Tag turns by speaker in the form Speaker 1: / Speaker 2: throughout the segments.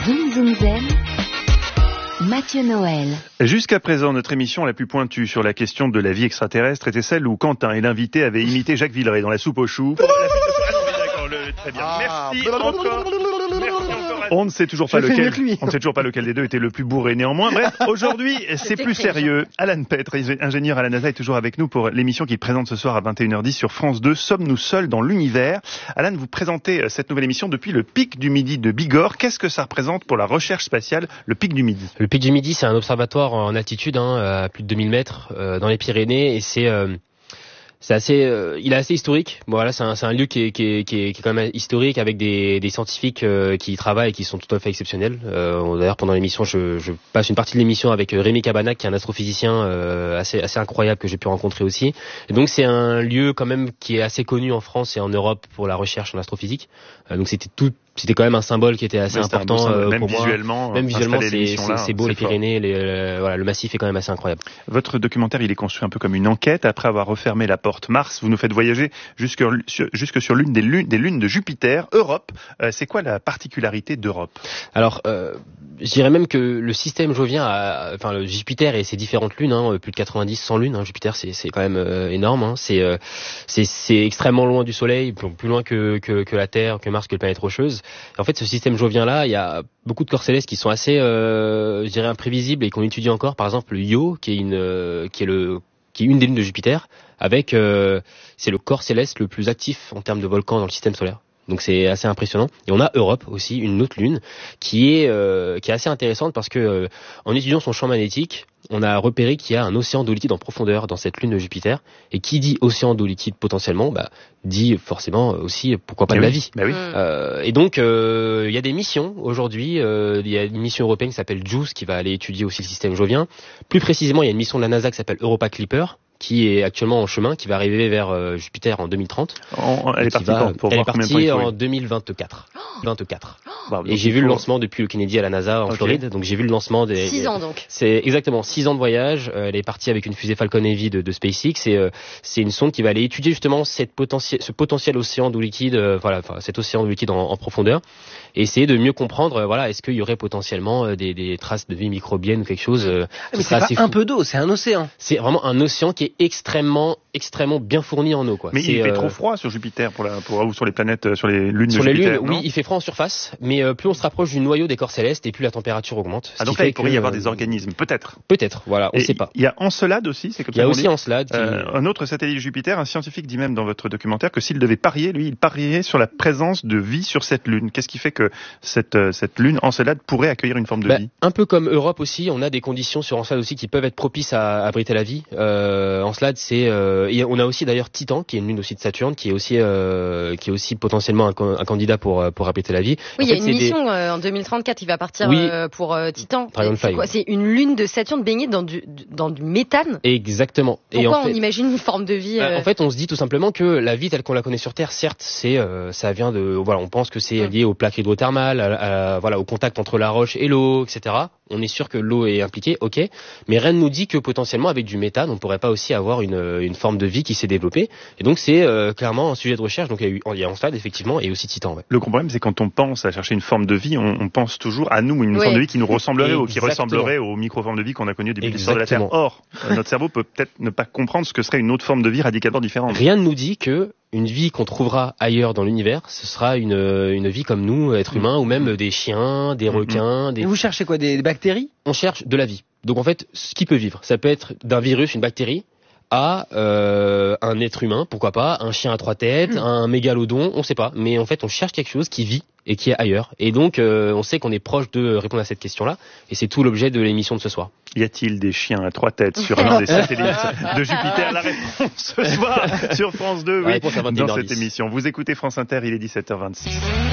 Speaker 1: Zoom Zoom Zen, Mathieu Noël.
Speaker 2: Jusqu'à présent, notre émission la plus pointue sur la question de la vie extraterrestre était celle où Quentin et l'invité avaient imité Jacques Villeray dans La soupe aux choux. Très bien. Merci encore. On ne sait toujours pas lequel des deux était le plus bourré. Néanmoins, bref, aujourd'hui, c'est plus sérieux. Alan Petre, ingénieur à la NASA, est toujours avec nous pour l'émission qu'il présente ce soir à 21h10 sur France 2. Sommes-nous seuls dans l'univers? Alan, vous présentez cette nouvelle émission depuis le Pic du Midi de Bigorre. Qu'est-ce que ça représente pour la recherche spatiale, le Pic du Midi?
Speaker 3: Le Pic du Midi, c'est un observatoire en altitude, à plus de 2000 mètres, dans les Pyrénées, et c'est assez, il est assez historique. Bon, voilà, c'est un lieu qui est quand même historique, avec des scientifiques qui y travaillent et qui sont tout à fait exceptionnels. D'ailleurs, pendant l'émission, je passe une partie de l'émission avec Rémi Cabanac, qui est un astrophysicien assez incroyable que j'ai pu rencontrer aussi. Et donc, c'est un lieu quand même qui est assez connu en France et en Europe pour la recherche en astrophysique. Donc, c'était quand même un symbole qui était assez important pour moi. Même visuellement, c'est beau, les Pyrénées, le massif est quand même assez incroyable.
Speaker 2: Votre documentaire, il est construit un peu comme une enquête. Après avoir refermé la porte Mars, vous nous faites voyager jusque sur l'une des lunes de Jupiter, Europe. C'est quoi la particularité d'Europe? Alors,
Speaker 3: je dirais même que le système jovien, le Jupiter et ses différentes lunes, plus de 90-100 lunes. Jupiter, c'est quand même énorme. C'est extrêmement loin du Soleil, plus loin que la Terre, que Mars, que les planètes rocheuses. En fait, ce système jovien-là, il y a beaucoup de corps célestes qui sont assez, je dirais, imprévisibles et qu'on étudie encore. Par exemple, le Io, qui est une des lunes de Jupiter, avec c'est le corps céleste le plus actif en termes de volcans dans le système solaire. Donc c'est assez impressionnant. Et on a Europe aussi, une autre lune qui est assez intéressante parce que en étudiant son champ magnétique, on a repéré qu'il y a un océan d'eau liquide en profondeur dans cette lune de Jupiter. Et qui dit océan d'eau liquide potentiellement, dit forcément aussi pourquoi pas de la vie.
Speaker 2: Oui.
Speaker 3: Et donc il y a des missions aujourd'hui. Il y a une mission européenne qui s'appelle JUICE qui va aller étudier aussi le système jovien. Plus précisément, il y a une mission de la NASA qui s'appelle Europa Clipper, qui est actuellement en chemin, qui va arriver vers Jupiter en 2030.
Speaker 2: Elle est partie
Speaker 3: en 2024. 24. Et j'ai vu le lancement depuis le Kennedy à la NASA en Floride. Donc j'ai vu le lancement des
Speaker 4: 6 ans donc.
Speaker 3: C'est exactement 6 ans de voyage. Elle est partie avec une fusée Falcon Heavy de SpaceX. Et c'est une sonde qui va aller étudier justement ce potentiel océan d'eau liquide, cet océan d'eau liquide en profondeur, et essayer de mieux comprendre, est-ce qu'il y aurait potentiellement des traces de vie microbienne ou quelque chose.
Speaker 5: Mais c'est pas un peu d'eau, c'est un océan.
Speaker 3: C'est vraiment un océan qui est extrêmement bien fourni en eau, quoi.
Speaker 2: Mais il fait trop froid sur Jupiter ou sur les planètes, sur les lunes de Jupiter.
Speaker 3: Sur les lunes, oui, il fait froid en surface, mais plus on se rapproche du noyau des corps célestes et plus la température augmente.
Speaker 2: Donc là, il pourrait y avoir des organismes, peut-être.
Speaker 3: Voilà, on ne sait pas.
Speaker 2: Il y a Encelade aussi, c'est comme ça.
Speaker 3: Il y a aussi Encelade.
Speaker 2: Un autre satellite de Jupiter, un scientifique dit même dans votre documentaire que s'il devait parier, lui, il parierait sur la présence de vie sur cette lune. Qu'est-ce qui fait que cette lune, Encelade, pourrait accueillir une forme de vie?
Speaker 3: Un peu comme Europe aussi, on a des conditions sur Encelade aussi qui peuvent être propices à abriter la vie. Encelade, et on a aussi d'ailleurs Titan, qui est une lune aussi de Saturne, qui est aussi potentiellement un candidat pour abriter la vie.
Speaker 4: Oui, il y a une mission en 2034, il va partir pour Titan. C'est une lune de Saturne baignée dans du méthane.
Speaker 3: Exactement.
Speaker 4: Pourquoi on imagine une forme de vie
Speaker 3: En fait, on se dit tout simplement que la vie telle qu'on la connaît sur Terre, certes, ça vient de, on pense que c'est lié aux plaques hydrothermales, au contact entre la roche et l'eau, etc. On est sûr que l'eau est impliquée, ok, mais rien ne nous dit que potentiellement avec du méthane, on pourrait pas aussi avoir une forme de vie qui s'est développée. Et donc c'est clairement un sujet de recherche. Donc il y a Encelade effectivement et aussi Titan. Ouais.
Speaker 2: Le problème, c'est quand on pense à chercher une forme de vie, on pense toujours à nous, une forme de vie qui nous ressemblerait ou qui ressemblerait aux microformes de vie qu'on a connues depuis l'histoire de la Terre. Or, notre cerveau peut peut-être ne pas comprendre ce que serait une autre forme de vie radicalement différente.
Speaker 3: Rien ne nous dit que une vie qu'on trouvera ailleurs dans l'univers, ce sera une vie comme nous, êtres humains, ou même des chiens, des requins.
Speaker 5: Et vous cherchez quoi, des bactéries?
Speaker 3: On cherche de la vie. Donc en fait, ce qui peut vivre, ça peut être d'un virus, une bactérie, à un être humain, pourquoi pas, un chien à 3 têtes, un mégalodon, on sait pas. Mais en fait, on cherche quelque chose qui vit et qui est ailleurs. Et donc, on sait qu'on est proche de répondre à cette question-là. Et c'est tout l'objet de l'émission de ce soir.
Speaker 2: Y a-t-il des chiens à 3 têtes sur l'un des satellites de Jupiter? La réponse ce soir sur France 2, dans cette émission. Vous écoutez France Inter, il est 17h26.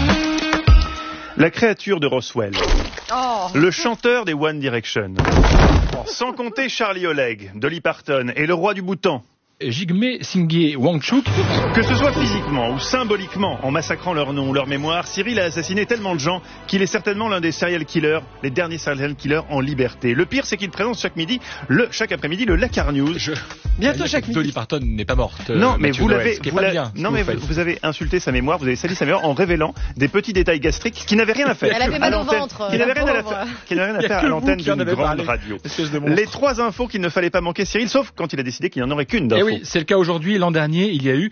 Speaker 2: La créature de Roswell. Le chanteur des One Direction. Sans compter Charlie Oleg, Dolly Parton et le roi du Bhoutan.
Speaker 6: Jigme Singye Wangchuk.
Speaker 2: Que ce soit physiquement ou symboliquement, en massacrant leur nom ou leur mémoire, Cyril a assassiné tellement de gens qu'il est certainement l'un des serial killers, les derniers serial killers en liberté. Le pire, c'est qu'il présente chaque après-midi le Lakar News.
Speaker 6: Bientôt chaque midi. Dolly Parton n'est pas morte.
Speaker 2: Non, mais vous avez insulté sa mémoire, vous avez sali sa mémoire en révélant des petits détails gastriques qui n'avaient rien à faire.
Speaker 4: Elle avait mal au ventre.
Speaker 2: Qui n'avaient rien à faire à l'antenne d'une grande radio. Les 3 infos qu'il ne fallait pas manquer, Cyril, sauf quand il a décidé qu'il n'y en aurait qu'une d'info.
Speaker 6: Et oui, c'est le cas aujourd'hui. L'an dernier, il y a eu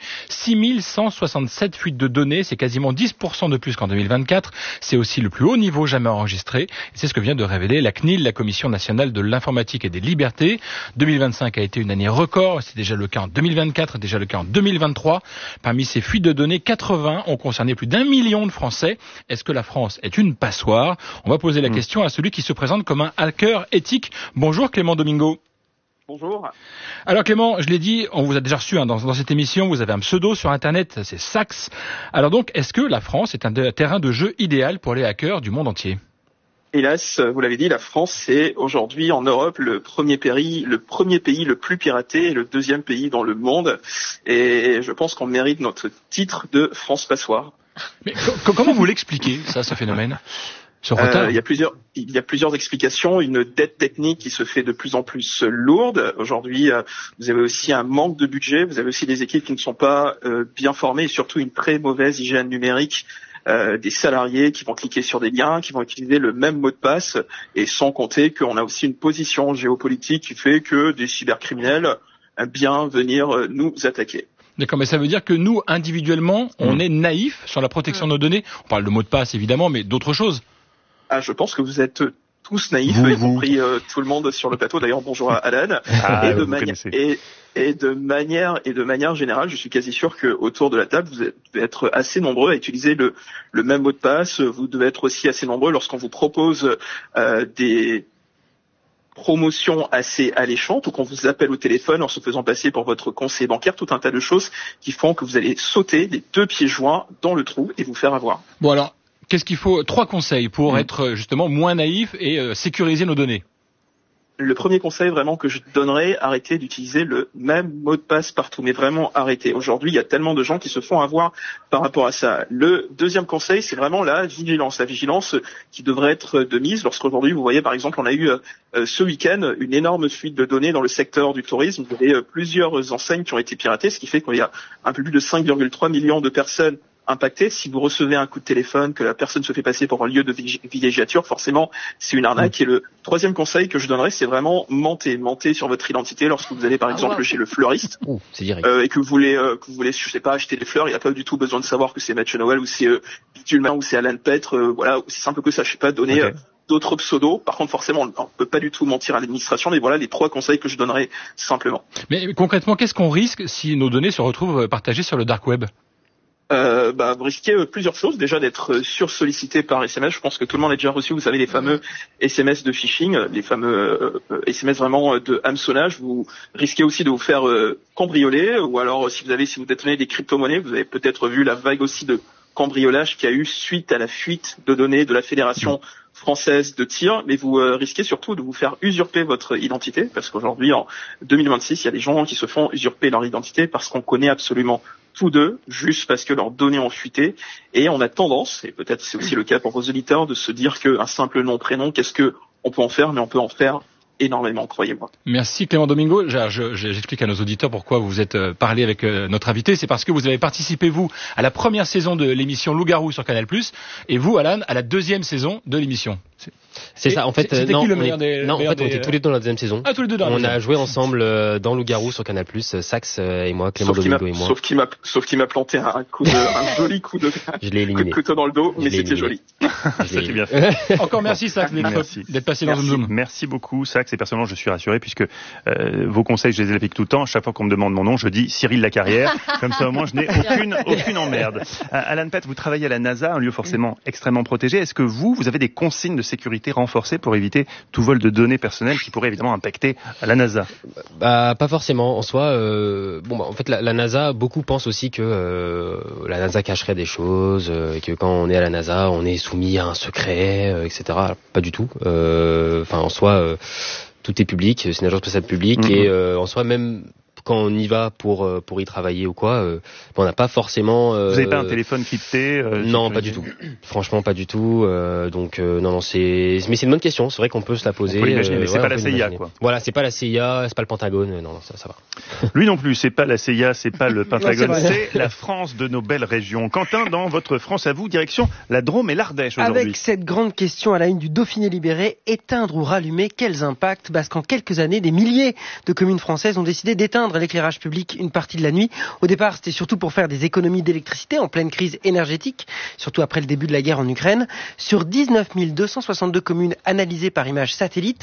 Speaker 6: 6167 fuites de données. C'est quasiment 10% de plus qu'en 2024. C'est aussi le plus haut niveau jamais enregistré. Et c'est ce que vient de révéler la CNIL, la Commission nationale de l'informatique et des libertés. 2025 a été une année record. C'est déjà le cas en 2024, déjà le cas en 2023. Parmi ces fuites de données, 80 ont concerné plus d'1 million de Français. Est-ce que la France est une passoire? On va poser la question à celui qui se présente comme un hacker éthique. Bonjour Clément Domingo.
Speaker 7: Bonjour.
Speaker 6: Alors Clément, je l'ai dit, on vous a déjà reçu dans cette émission, vous avez un pseudo sur Internet, c'est Sax. Alors donc, est-ce que la France est un terrain de jeu idéal pour les hackers du monde entier?
Speaker 7: Hélas, vous l'avez dit, la France, c'est aujourd'hui en Europe le premier pays le plus piraté et le 2e pays dans le monde. Et je pense qu'on mérite notre titre de France passoire.
Speaker 6: Mais comment vous l'expliquez, ça, ce phénomène?
Speaker 7: Il y a plusieurs explications. Une dette technique qui se fait de plus en plus lourde. Aujourd'hui, vous avez aussi un manque de budget. Vous avez aussi des équipes qui ne sont pas bien formées et surtout une très mauvaise hygiène numérique. Des salariés qui vont cliquer sur des liens, qui vont utiliser le même mot de passe, et sans compter qu'on a aussi une position géopolitique qui fait que des cybercriminels aiment bien venir nous attaquer.
Speaker 6: D'accord, mais ça veut dire que nous, individuellement, on est naïfs sur la protection de nos données. On parle de mots de passe, évidemment, mais d'autres choses.
Speaker 7: Ah, je pense que vous êtes tous naïfs, y compris tout le monde sur le plateau. D'ailleurs, bonjour à Alan. Et de manière générale, je suis quasi sûr que autour de la table, vous devez être assez nombreux à utiliser le même mot de passe. Vous devez être aussi assez nombreux lorsqu'on vous propose des promotions assez alléchantes ou qu'on vous appelle au téléphone en se faisant passer pour votre conseiller bancaire, tout un tas de choses qui font que vous allez sauter les 2 pieds joints dans le trou et vous faire avoir.
Speaker 6: Bon alors, qu'est-ce qu'il faut? 3 conseils pour être justement moins naïf et sécuriser nos données.
Speaker 7: Le premier conseil vraiment que je donnerais, arrêtez d'utiliser le même mot de passe partout, mais vraiment arrêtez. Aujourd'hui, il y a tellement de gens qui se font avoir par rapport à ça. Le deuxième conseil, c'est vraiment la vigilance qui devrait être de mise. Lorsqu'aujourd'hui, vous voyez par exemple, on a eu ce week-end une énorme fuite de données dans le secteur du tourisme. Vous avez plusieurs enseignes qui ont été piratées, ce qui fait qu'il y a un peu plus de 5,3 millions de personnes impacté. Si vous recevez un coup de téléphone, que la personne se fait passer pour un lieu de villégiature, forcément, c'est une arnaque. Et le troisième conseil que je donnerais, c'est vraiment mentez sur votre identité lorsque vous allez, par exemple, chez le fleuriste, et que vous voulez, je sais pas, acheter des fleurs. Il n'y a pas du tout besoin de savoir que c'est Mathieu Noël ou c'est Pitulman ou c'est Alan Petre. Voilà, aussi simple que ça. Je sais pas, donner d'autres pseudos. Par contre, forcément, on peut pas du tout mentir à l'administration. Mais voilà les 3 conseils que je donnerais simplement.
Speaker 6: Mais concrètement, qu'est-ce qu'on risque si nos données se retrouvent partagées sur le dark web?
Speaker 7: Vous risquez plusieurs choses. Déjà d'être sursollicité par SMS. Je pense que tout le monde a déjà reçu, vous savez, les fameux SMS de phishing, les fameux SMS vraiment de hameçonnage. Vous risquez aussi de vous faire cambrioler, ou alors si vous détenez des crypto-monnaies, vous avez peut-être vu la vague aussi de cambriolage qu'il y a eu suite à la fuite de données de la Fédération française de tir, mais vous risquez surtout de vous faire usurper votre identité, parce qu'aujourd'hui, en 2026, il y a des gens qui se font usurper leur identité parce qu'on connaît absolument tous d'eux, juste parce que leurs données ont fuité, et on a tendance, et peut-être c'est aussi le cas pour vos auditeurs, de se dire qu'un simple nom, prénom, qu'est-ce que on peut en faire, mais on peut en faire énormément, croyez-moi.
Speaker 6: Merci Clément Domingo. J'explique à nos auditeurs pourquoi vous êtes parlé avec notre invité. C'est parce que vous avez participé, vous, à la première saison de l'émission Loup-Garou sur Canal+, et vous, Alan, à la 2e saison de l'émission.
Speaker 3: C'est ça, en fait,
Speaker 6: on
Speaker 3: était tous les deux dans la 2e saison.
Speaker 6: Ah, tous les deux
Speaker 3: on a joué ensemble dans Loup-Garou sur Canal+, Sax et moi, Clément Domingo et moi.
Speaker 7: Sauf qu'il m'a planté un joli coup de couteau dans le dos, mais c'était joli.
Speaker 2: C'était bien fait.
Speaker 6: Encore merci Sax d'être passé dans Zoom.
Speaker 2: Merci beaucoup Sax, et personnellement je suis rassuré puisque vos conseils je les applique tout le temps. Chaque fois qu'on me demande mon nom, je dis Cyril Lacarrière. Comme ça au moins je n'ai aucune emmerde. Alan Petre, vous travaillez à la NASA, un lieu forcément extrêmement protégé. Est-ce que vous avez des consignes de sécurité renforcées pour éviter tout vol de données personnelles qui pourrait évidemment impacter la NASA?
Speaker 3: Pas forcément en soi. En fait la NASA, beaucoup pensent aussi que la NASA cacherait des choses, et que quand on est à la NASA, on est soumis à un secret, etc. Pas du tout. En soi, tout est public, c'est une agence spatiale publique, et en soi même quand on y va pour y travailler ou quoi, on n'a pas forcément.
Speaker 2: Vous n'avez pas un téléphone crypté
Speaker 3: Non, pas du tout. Franchement, pas du tout. Donc non, mais c'est une bonne question. C'est vrai qu'on peut se la poser.
Speaker 2: On peut l'imaginer, mais c'est pas la CIA, quoi.
Speaker 3: Voilà, c'est pas la CIA, c'est pas le Pentagone. Non, ça va.
Speaker 2: Lui non plus, c'est pas la CIA, c'est pas le Pentagone, c'est la France de nos belles régions. Quentin, dans votre France à vous, direction la Drôme et l'Ardèche aujourd'hui.
Speaker 5: Avec cette grande question à la une du Dauphiné libéré, éteindre ou rallumer, quels impacts? Parce qu'en quelques années, des milliers de communes françaises ont décidé d'éteindre l'éclairage public une partie de la nuit. Au départ, c'était surtout pour faire des économies d'électricité en pleine crise énergétique, surtout après le début de la guerre en Ukraine. Sur 19 262 communes analysées par image satellite,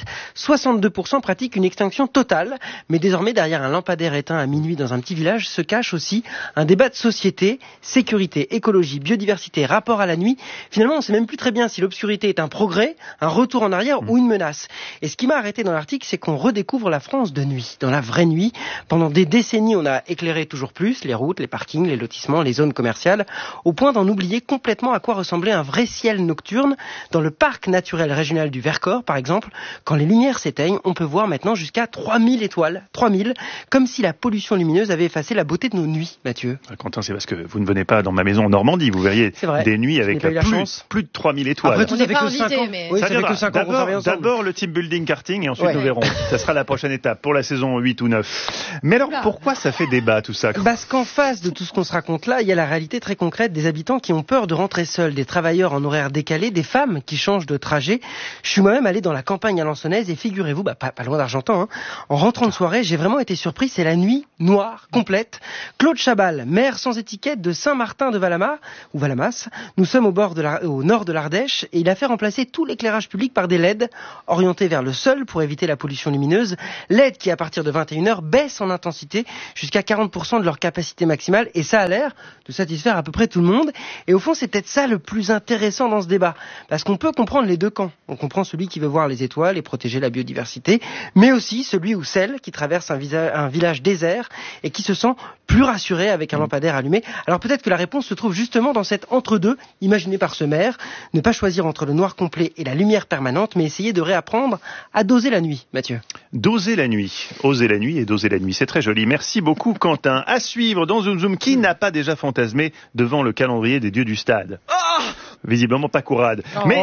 Speaker 5: 62% pratiquent une extinction totale. Mais désormais, derrière un lampadaire éteint à minuit dans un petit village, se cache aussi un débat de société, sécurité, écologie, biodiversité, rapport à la nuit. Finalement, on ne sait même plus très bien si l'obscurité est un progrès, un retour en arrière ou une menace. Et ce qui m'a arrêté dans l'article, c'est qu'on redécouvre la France de nuit, dans la vraie nuit. Pendant des décennies, on a éclairé toujours plus les routes, les parkings, les lotissements, les zones commerciales, au point d'en oublier complètement à quoi ressemblait un vrai ciel nocturne. Dans le parc naturel régional du Vercors, par exemple, quand les lumières s'éteignent, on peut voir maintenant jusqu'à 3000 étoiles. 3000, comme si la pollution lumineuse avait effacé la beauté de nos nuits, Mathieu.
Speaker 2: Quentin, c'est parce que vous ne venez pas dans ma maison en Normandie. Vous verriez des nuits avec plus de 3000 étoiles.
Speaker 5: Après, ça fait que 5 ans. Oui, ça fait que 5 ans qu'on travaille ensemble.
Speaker 2: D'abord le team building karting et ensuite nous verrons. Ça sera la prochaine étape pour la saison 8 ou 9. Mais alors, pourquoi ça fait débat tout ça?
Speaker 5: Parce qu'en face de tout ce qu'on se raconte là, il y a la réalité très concrète des habitants qui ont peur de rentrer seuls, des travailleurs en horaire décalé, des femmes qui changent de trajet. Je suis moi-même allé dans la campagne alençonnaise et figurez-vous, pas loin d'Argentan, hein, en rentrant de soirée, j'ai vraiment été surpris, c'est la nuit noire, complète. Claude Chabal, maire sans étiquette de Saint-Martin de Valamas. Nous sommes au nord de l'Ardèche et il a fait remplacer tout l'éclairage public par des LED orientés vers le sol pour éviter la pollution lumineuse. LED qui, à partir de 21h, baissent en intensité jusqu'à 40% de leur capacité maximale et ça a l'air de satisfaire à peu près tout le monde. Et au fond, c'est peut-être ça le plus intéressant dans ce débat. Parce qu'on peut comprendre les deux camps. On comprend celui qui veut voir les étoiles et protéger la biodiversité, mais aussi celui ou celle qui traverse un village désert et qui se sent plus rassuré avec un lampadaire allumé. Alors peut-être que la réponse se trouve justement dans cet entre-deux imaginé par ce maire. Ne pas choisir entre le noir complet et la lumière permanente, mais essayer de réapprendre à doser la nuit, Mathieu.
Speaker 2: Doser la nuit. Oser la nuit et doser la nuit. C'est très joli. Merci beaucoup, Quentin. À suivre dans Zoom Zoom. Qui n'a pas déjà fantasmé devant le calendrier des dieux du stade? Visiblement pas Courade. Mais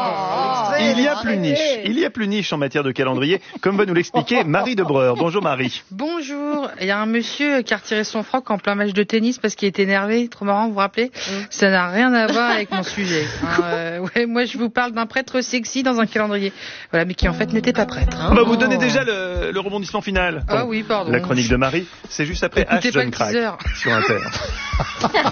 Speaker 2: il y a plus niche en matière de calendrier, comme va nous l'expliquer Marie Debreur. Bonjour Marie.
Speaker 8: Bonjour. Il y a un monsieur qui a retiré son froc en plein match de tennis parce qu'il était énervé. Trop marrant, vous vous rappelez? Ça n'a rien à voir avec mon sujet. Moi, je vous parle d'un prêtre sexy dans un calendrier. Voilà, mais qui en fait n'était pas prêtre.
Speaker 2: On va vous donner déjà le rebondissement final.
Speaker 8: Ah oui, pardon.
Speaker 2: La chronique de Marie, c'est juste après H. John Crack sur Inter.